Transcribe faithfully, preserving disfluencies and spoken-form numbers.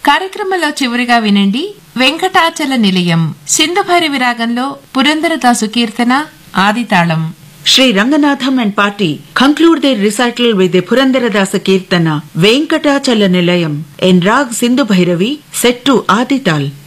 కార్యక్రమంలో చివరిగా వినండి వెంకటాచల నిలయం సింధుభైరవి రాగంలో పురందరదాసు కీర్తన ఆదితాళం. Sri Ranganathan and party conclude their recital with the Purandaradasa Kirtana Venkatachala Nilayam in Rag Sindhu Bhairavi set to Adital.